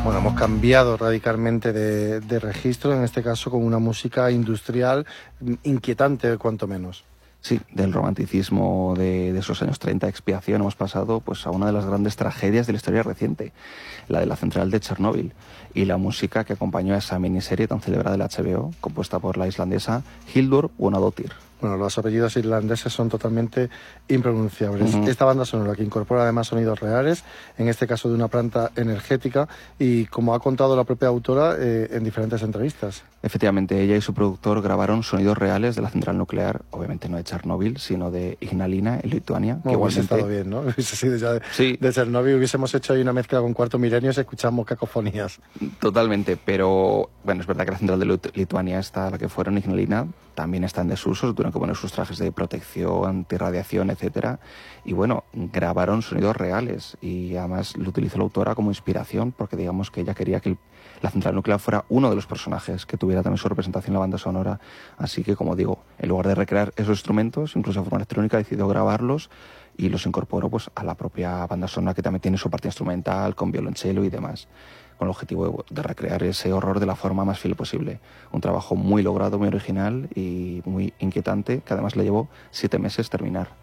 Bueno, hemos cambiado radicalmente de registro, en este caso con una música industrial inquietante, cuanto menos. Sí, del romanticismo de esos años 30, expiación, hemos pasado pues, a una de las grandes tragedias de la historia reciente, la de la central de Chernóbil, y la música que acompañó a esa miniserie tan celebrada del HBO, compuesta por la islandesa Hildur Guðnadóttir. Bueno, los apellidos irlandeses son totalmente impronunciables. Esta banda sonora que incorpora además sonidos reales, en este caso de una planta energética, y como ha contado la propia autora en diferentes entrevistas. Efectivamente, ella y su productor grabaron sonidos reales de la central nuclear, obviamente no de Chernóbil, sino de Ignalina, en Lituania. Bueno, que hubiese igualmente... estado bien, ¿no? Hubiese sido ya Sí. de Chernóbil, hubiésemos hecho ahí una mezcla con Cuarto Milenio y escuchamos cacofonías. Totalmente, pero bueno, es verdad que la central de Lituania está, la que fueron Ignalina, también está en desuso, tuvieron que poner sus trajes de protección, antirradiación, etcétera. Y bueno, grabaron sonidos reales y además lo utilizó la autora como inspiración porque digamos que ella quería que la central nuclear fuera uno de los personajes que tuviera también su representación en la banda sonora. Así que, como digo, en lugar de recrear esos instrumentos, incluso de forma electrónica, decidió grabarlos y los incorporó pues, a la propia banda sonora, que también tiene su parte instrumental, con violonchelo y demás, con el objetivo de recrear ese horror de la forma más fiel posible. Un trabajo muy logrado, muy original y muy inquietante, que además le llevó 7 meses terminar.